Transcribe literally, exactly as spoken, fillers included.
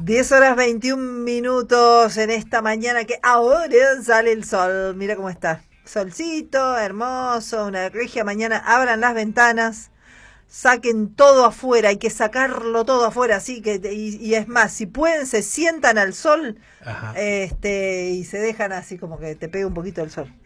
diez horas veintiún minutos en esta mañana que ahora sale el sol. Mira cómo está. Solcito, hermoso, una regia mañana. Abran las ventanas, saquen todo afuera. Hay que sacarlo todo afuera, así que y, y es más, si pueden se sientan al sol. Ajá. este y se dejan así como que te pegue un poquito el sol.